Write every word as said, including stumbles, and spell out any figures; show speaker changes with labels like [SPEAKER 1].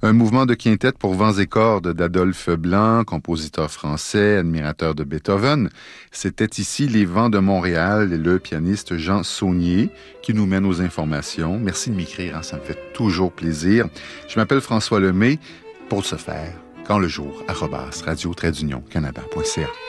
[SPEAKER 1] Un mouvement de quintette pour vents et cordes d'Adolphe Blanc, compositeur français, admirateur de Beethoven. C'était ici Les Vents de Montréal et le pianiste Jean Saunier qui nous mène aux informations. Merci de m'écrire, hein, ça me fait toujours plaisir. Je m'appelle François Lemay. Pour ce faire, quand le jour, arobase radio-canada point c a.